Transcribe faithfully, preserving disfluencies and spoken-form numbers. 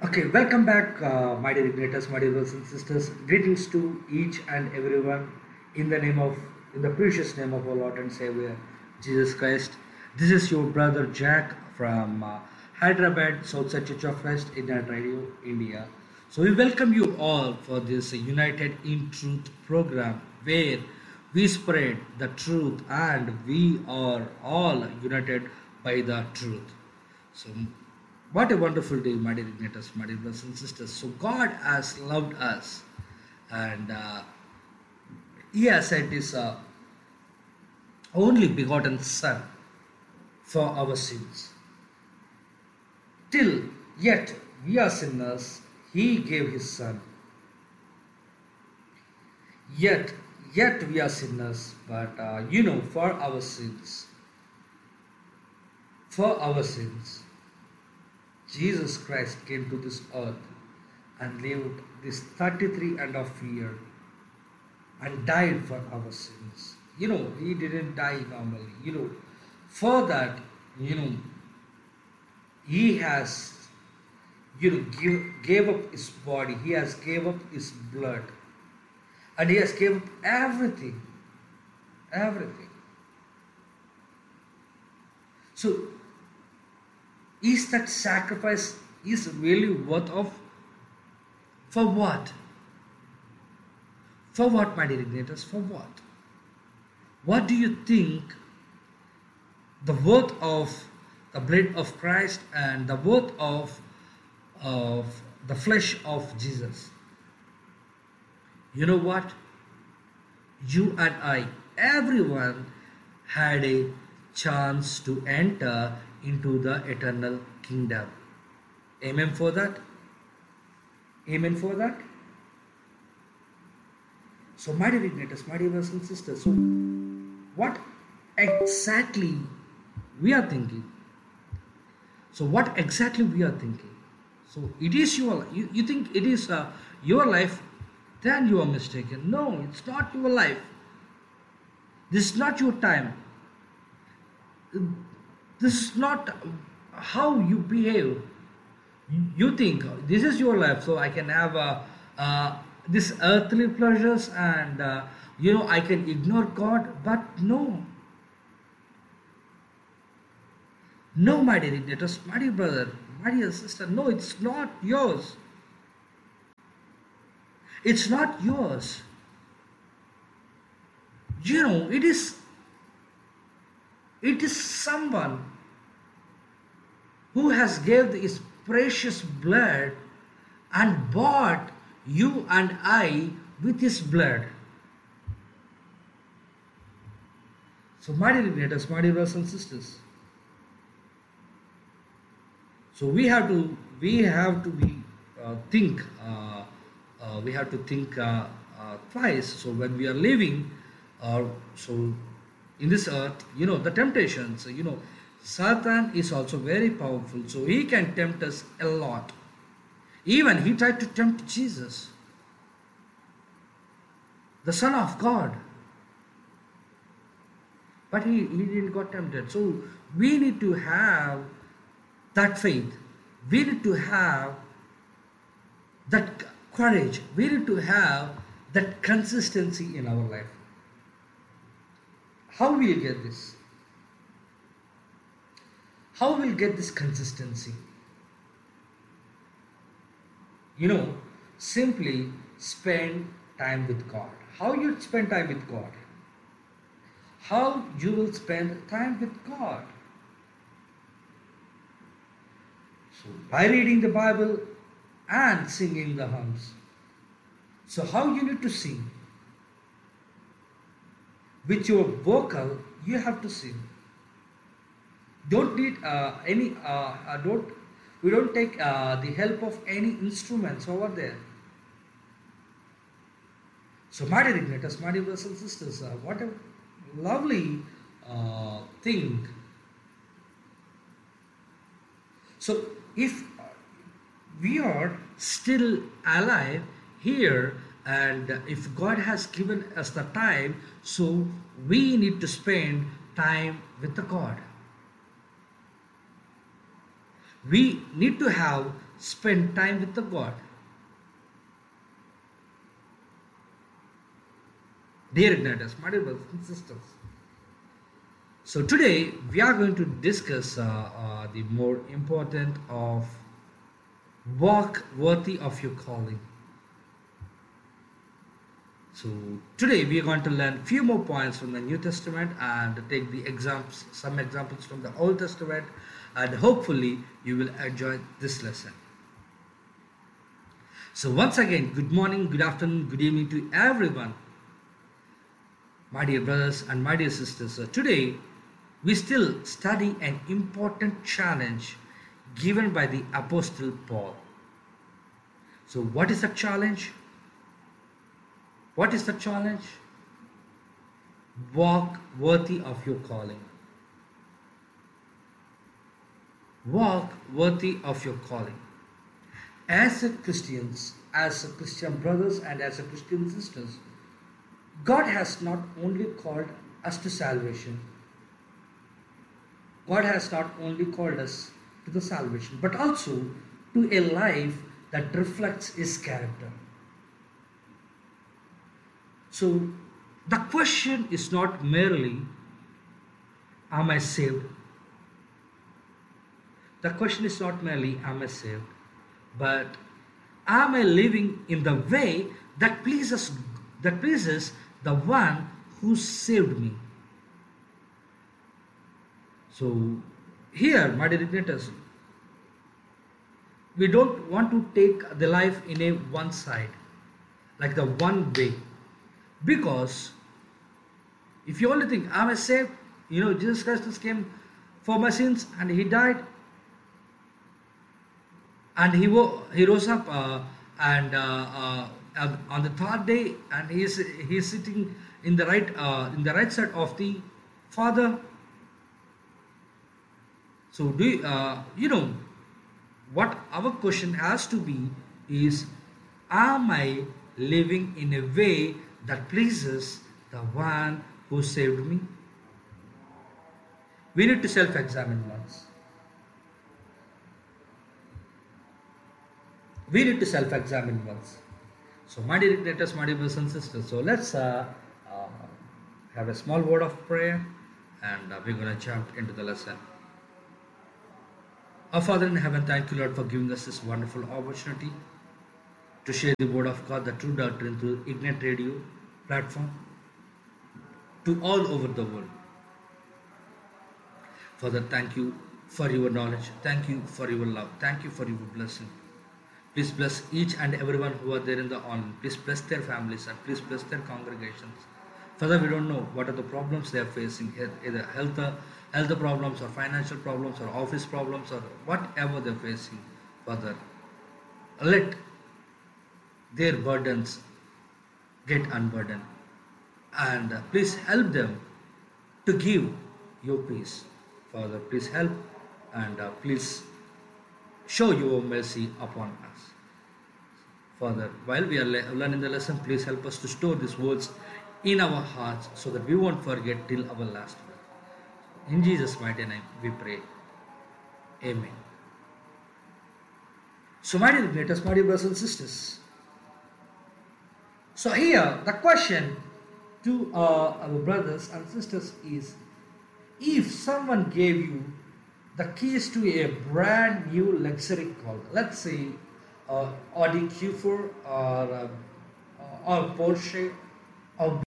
Okay, welcome back, uh, my dear igniters, my dear brothers and sisters. Greetings to each and everyone in the name of, in the precious name of our Lord and Savior, Jesus Christ. This is your brother Jack from uh, Hyderabad, Southside Church of Christ, Internet Radio, India. So we welcome you all for this United in Truth program where we spread the truth and we are all united by the truth. So, what a wonderful day, my dear igniters, my dear brothers and sisters. So, God has loved us, and uh, He has sent His uh, only begotten Son for our sins. Till yet we are sinners, He gave His Son. Yet, yet we are sinners, but uh, you know, for our sins, for our sins. Jesus Christ came to this earth and lived this thirty-three and a half year and died for our sins. You know, he didn't die normally. You know, for that, you know, he has, you know, give, gave up his body. He has gave up his blood. And he has gave up everything. Everything. So, is that sacrifice is really worth of? For what? For what, my dear igniters? For what? What do you think the worth of the blood of Christ and the worth of, of the flesh of Jesus? You know what? You and I, everyone had a chance to enter into the eternal kingdom. Amen for that? Amen for that? So, my dear igniters, my dear brothers and sisters, so what exactly we are thinking? So, what exactly we are thinking? So, it is your, you, you think it is uh, your life, then you are mistaken. No, it's not your life. This is not your time. This is not how you behave. You think this is your life, so I can have uh, uh, this earthly pleasures and uh, you know I can ignore God. But no, no, my dear igniters, my dear brother, my dear sister. No, it's not yours. It's not yours. You know, it is. It is someone who has gave his precious blood and bought you and I with his blood. So, my dear igniters, my dear brothers and sisters. So we have to we have to be uh, think uh, uh, we have to think uh, uh, twice. So when we are living, uh, so in this earth, you know, the temptations, you know, Satan is also very powerful, so he can tempt us a lot. Even he tried to tempt Jesus, the Son of God, but he, he didn't got tempted. So we need to have that faith, we need to have that courage, we need to have that consistency in our life. How will you get this? How will you get this consistency? You know, simply spend time with God. How you spend time with God? How you will spend time with God? So by reading the Bible and singing the hymns. So how you need to sing? With your vocal, you have to sing. Don't need uh, any. Uh, uh, don't we don't take uh, the help of any instruments over there. So, my dear igniters, my dear brothers and sisters, uh, what a lovely uh, thing. So, if we are still alive here, and if God has given us the time, so we need to spend time with the God. We need to have spend time with the God. Dear Igniters, my dear brothers and sisters. So today we are going to discuss uh, uh, the more important of walk worthy of your calling. So today we are going to learn few more points from the New Testament and take the examples, some examples from the Old Testament, and hopefully you will enjoy this lesson. So once again, good morning, good afternoon, good evening to everyone, my dear brothers and my dear sisters. So today we still study an important challenge given by the Apostle Paul. So what is the challenge? What is the challenge? Walk worthy of your calling. Walk worthy of your calling. As a Christians, as a Christian brothers and as a Christian sisters, God has not only called us to salvation. God has not only called us to the salvation, but also to a life that reflects His character. So the question is not merely, am I saved? The question is not merely, am I saved? But am I living in the way that pleases, that pleases the one who saved me? So here, my dear igniters, we don't want to take the life in a one side, like the one way. Because if you only think, am I saved? You know, Jesus Christ came for my sins and He died. And He, wo- he rose up uh, and uh, uh, on the third day, and He is, he is sitting in the right uh, in the right side of the Father. So do you, uh, you know what our question has to be is, am I living in a way that pleases the one who saved me? We need to self-examine once. We need to self-examine once. So my dear igniters, my dear brothers and sisters, so let's uh, uh, have a small word of prayer, and uh, we're going to jump into the lesson. Our Father in heaven, thank you, Lord, for giving us this wonderful opportunity to share the word of God, the true doctrine, through Ignite Radio platform to all over the world. Father, thank you for your knowledge. Thank you for your love. Thank you for your blessing. Please bless each and everyone who are there in the online. Please bless their families and please bless their congregations. Father, we don't know what are the problems they are facing, either health, health problems or financial problems or office problems or whatever they're facing. Father, let their burdens get unburdened, and uh, please help them to give your peace. Father, please help, and uh, please show your mercy upon us. Father, while we are le- learning the lesson, please help us to store these words in our hearts so that we won't forget till our last breath. In Jesus' mighty name we pray. Amen. So my dear greatest, my dear brothers and sisters, so here the question to uh, our brothers and sisters is, if someone gave you the keys to a brand new luxury car, let's say uh, Audi Q four or uh, or Porsche or